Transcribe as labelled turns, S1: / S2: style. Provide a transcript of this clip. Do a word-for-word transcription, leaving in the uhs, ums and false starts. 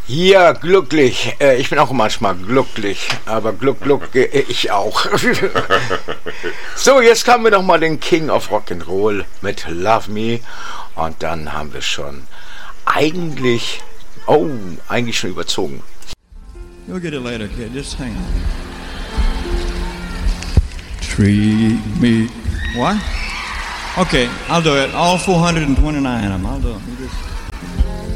S1: Ja, glücklich. Äh, ich bin auch manchmal glücklich, aber Gluck, Gluck, äh, ich auch. So, jetzt haben wir noch mal den King of Rock'n'Roll mit Love Me. Und dann haben wir schon eigentlich, oh, eigentlich schon überzogen.
S2: You'll get it later, kid. Just hang on. Treat me. What? Okay, I'll do it. All four hundred twenty-nine of them. I'll do it. You just...